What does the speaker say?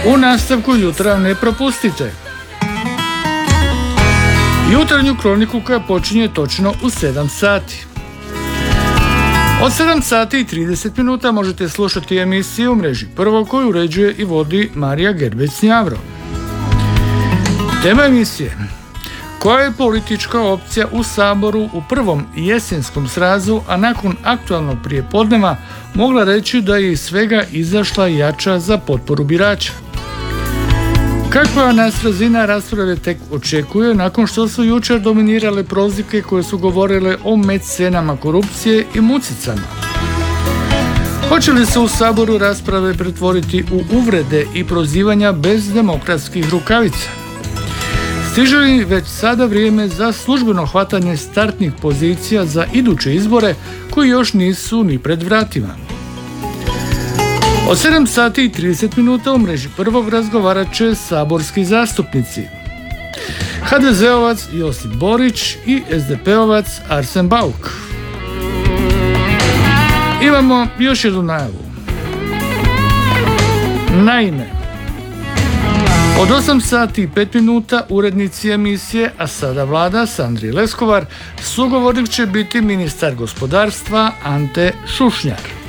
U nastavku jutra ne propustite jutarnju kroniku koja počinje točno u 7 sati. Od 7 sati i 30 minuta možete slušati emisiju u mreži Prvo koju uređuje i vodi Marija Gerbec-Njavro. Tema emisije: koja je politička opcija u Saboru u prvom jesenskom srazu, a nakon aktualnog prijepodneva mogla reći da je iz svega izašla jača za potporu birača? Kakva nas razina rasprave tek očekuje nakon što su jučer dominirale prozivke koje su govorile o mecenama korupcije i mucicama? Hoće li se u Saboru rasprave pretvoriti u uvrede i prozivanja bez demokratskih rukavica? Stiže li već sada vrijeme za službeno hvatanje startnih pozicija za iduće izbore koji još nisu ni pred vratima? Od 7 sati i 30 minuta u mreži Prvog razgovarat će saborski zastupnici: HDZ-ovac Josip Borić i SDP-ovac Arsen Bauk. Imamo još jednu najavu. Naime, od 8 sati i 5 minuta urednici emisije A sada Vlada Sandri Leskovar sugovornik će biti ministar gospodarstva Ante Šušnjar.